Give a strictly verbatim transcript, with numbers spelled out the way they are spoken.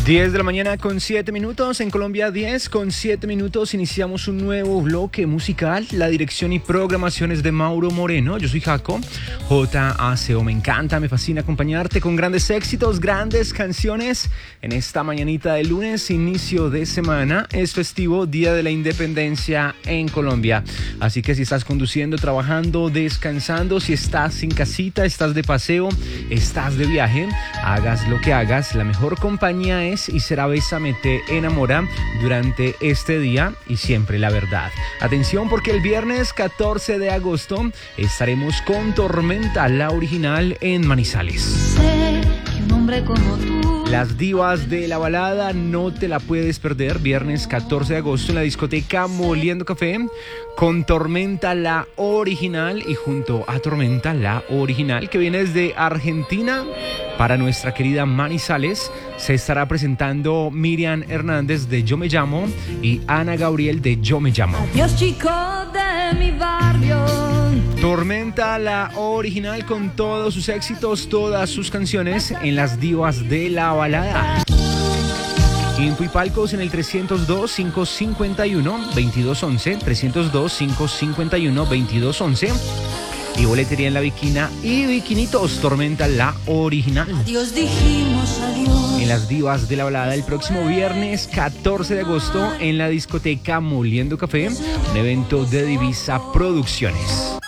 diez de la mañana con siete minutos, en Colombia diez con siete minutos, iniciamos un nuevo bloque musical. La dirección y programación es de Mauro Moreno, yo soy Jaco, J A C O. Me encanta, me fascina acompañarte con grandes éxitos, grandes canciones en esta mañanita de lunes, inicio de semana. Es festivo, Día de la Independencia en Colombia, así que si estás conduciendo, trabajando, descansando, si estás en casita, estás de paseo, estás de viaje, hagas lo que hagas, la mejor compañía es y será Bésame Te Enamora durante este día y siempre la verdad. Atención, porque el viernes catorce de agosto estaremos con Tormenta, la original, en Manizales. Sé que un hombre como tú. Las divas de la balada no te la puedes perder. Viernes catorce de agosto en la discoteca Moliendo Café con Tormenta, la original, y junto a Tormenta, la original, que viene desde Argentina para nuestra querida Manizales, se estará presentando Miriam Hernández de Yo Me Llamo y Ana Gabriel de Yo Me Llamo. Adiós, chico de mi barrio. Tormenta, la original, con todos sus éxitos, todas sus canciones en las divas de la balada. Info y palcos en el trescientos dos, quinientos cincuenta y uno, veintidós once, trescientos dos, quinientos cincuenta y uno, veintidós once. Y boletería en La Viquina y Viquinitos, Tormenta, la original. Adiós, dijimos adiós. En las divas de la balada el próximo viernes catorce de agosto en la discoteca Moliendo Café, un evento de Divisa Producciones.